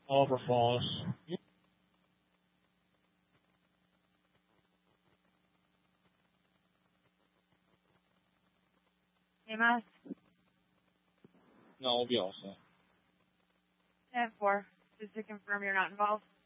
Oliver Falls. EMS? No, we'll be all set. 10-4. Just to confirm you're not involved.